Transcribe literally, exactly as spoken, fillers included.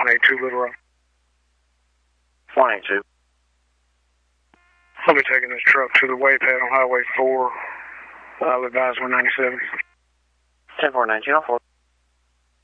eight two Little Rock. one eight two. I'll be taking this truck to the way pad on Highway four. I'll advise one ninety-seven. ten four nineteen oh four.